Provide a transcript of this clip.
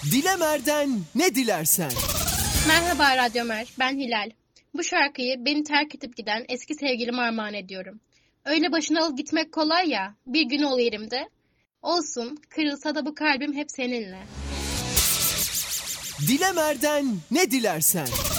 Dilemer'den ne dilersen. Merhaba Radyo Ömer, ben Hilal. Bu şarkıyı beni terk edip giden eski sevgilime armağan ediyorum. Öyle başına alıp gitmek kolay ya, bir gün ol yerimde. Olsun, kırılsa da bu kalbim hep seninle. Dilemer'den ne dilersen.